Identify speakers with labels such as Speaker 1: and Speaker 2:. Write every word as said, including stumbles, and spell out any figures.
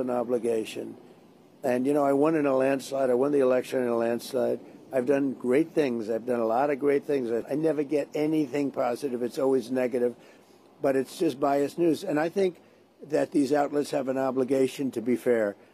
Speaker 1: an obligation. And, you know, I won in a landslide. I won the election in a landslide. I've done great things. I've done a lot of great things. I never get anything positive. It's always negative. But it's just biased news. And I think that these outlets have an obligation to be fair.